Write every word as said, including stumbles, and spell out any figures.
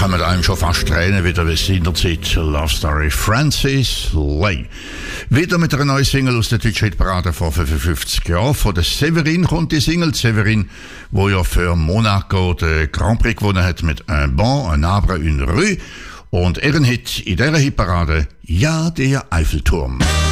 kommen einem schon fast Tränen wieder wie seinerzeit Love Story Francis Lay. Wieder mit einer neuen Single aus der deutschen Hitparade vor fünfundfünfzig Jahren. Von der Severin kommt die Single. Severin, wo ja für Monaco den Grand Prix gewonnen hat mit Un Bon, Un Arbre, Une Rue. Und ihren Hit in dieser Hitparade, ja, der Eiffelturm.